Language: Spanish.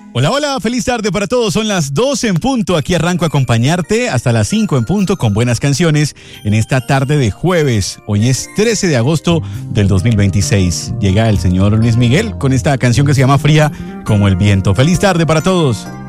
Hola, hola, feliz tarde para todos. Son las 12 en punto. Aquí arranco a acompañarte hasta las 5 en punto con buenas canciones en esta tarde de jueves. Hoy es 13 de agosto del 2026. Llega el señor Luis Miguel con esta canción que se llama Fría como el viento. Feliz tarde para todos.